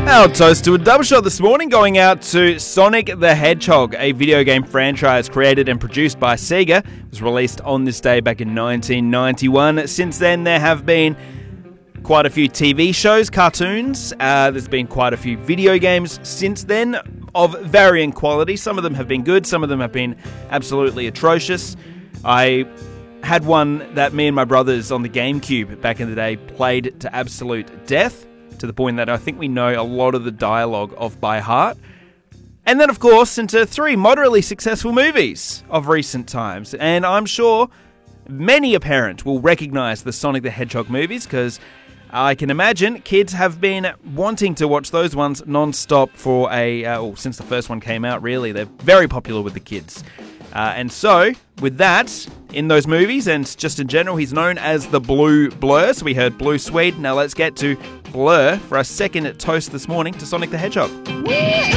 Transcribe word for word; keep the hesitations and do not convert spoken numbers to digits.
Our toast to a double shot this morning going out to Sonic the Hedgehog, a video game franchise created and produced by Sega. It was released on this day back in nineteen ninety-one. Since then, there have been quite a few T V shows, cartoons. Uh, there's been quite a few video games since then of varying quality. Some of them have been good, some of them have been absolutely atrocious. I had one that me and my brothers on the GameCube back in the day played to absolute death, to the point that I think we know a lot of the dialogue off by heart. And then, of course, into three moderately successful movies of recent times. And I'm sure many a parent will recognise the Sonic the Hedgehog movies, because I can imagine kids have been wanting to watch those ones non-stop for a, uh, well, since the first one came out, really. They're very popular with the kids. Uh, and so, with that, in those movies, and just in general, he's known as the Blue Blur. So we heard Blue Swede. Now let's get to Blur for our second toast this morning to Sonic the Hedgehog.